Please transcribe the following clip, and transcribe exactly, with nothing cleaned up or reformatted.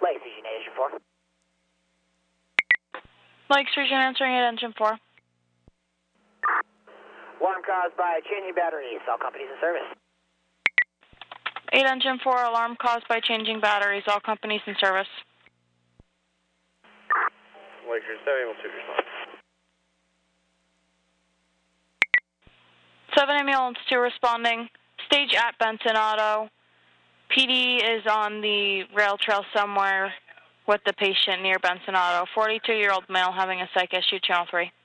Lakes Region eight, Engine four. Lakes Region answering at Engine four. Alarm caused by changing batteries. All companies in service. eight Engine four, alarm caused by changing batteries. All companies in service. Lakes Region seven, able to respond. seven ambulance two responding. Stage at Benson Auto. P D is on the rail trail somewhere with the patient near Benson Auto. forty-two-year-old male having a psych issue, channel three.